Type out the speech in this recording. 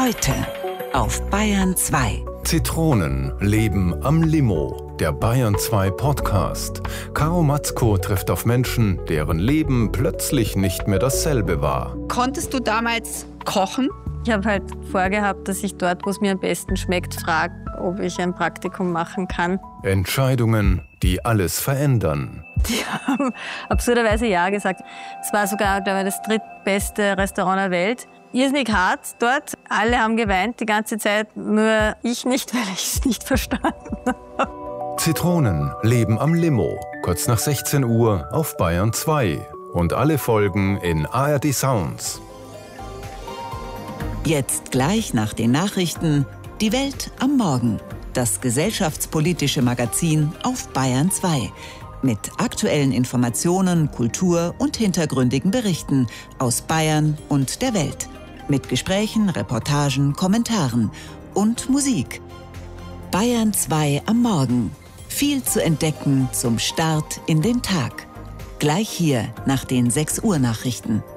Heute auf Bayern 2. Zitronen leben am Limo, der Bayern 2 Podcast. Caro Matzko trifft auf Menschen, deren Leben plötzlich nicht mehr dasselbe war. Konntest du damals kochen? Ich habe halt vorgehabt, dass ich dort, wo es mir am besten schmeckt, frage, ob ich ein Praktikum machen kann. Entscheidungen, die alles verändern. Die haben absurderweise ja gesagt. Es war sogar, glaube ich, das drittbeste Restaurant der Welt. Irrsinnig hart dort. Alle haben geweint die ganze Zeit, nur ich nicht, weil ich es nicht verstanden habe. Zitronen leben am Limo, kurz nach 16 Uhr auf Bayern 2. Und alle Folgen in ARD Sounds. Jetzt gleich nach den Nachrichten Die Welt am Morgen. Das gesellschaftspolitische Magazin auf Bayern 2. Mit aktuellen Informationen, Kultur und hintergründigen Berichten aus Bayern und der Welt. Mit Gesprächen, Reportagen, Kommentaren und Musik. Bayern 2 am Morgen. Viel zu entdecken zum Start in den Tag. Gleich hier nach den 6 Uhr Nachrichten.